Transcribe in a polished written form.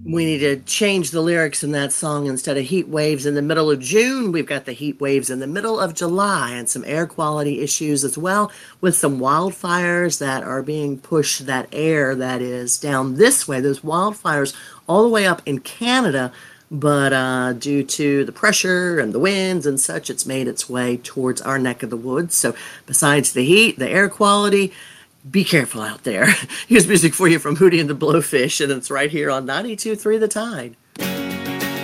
We need to change the lyrics in that song. Instead of heat waves in the middle of June, we've got the heat waves in the middle of July and some air quality issues as well, with some wildfires that are being pushed, that air that is down this way, those wildfires all the way up in Canada. But due to the pressure and the winds and such, it's made its way towards our neck of the woods. So besides the heat, the air quality, be careful out there. Here's music for you from Hootie and the Blowfish, and it's right here on 92.3 The Tide.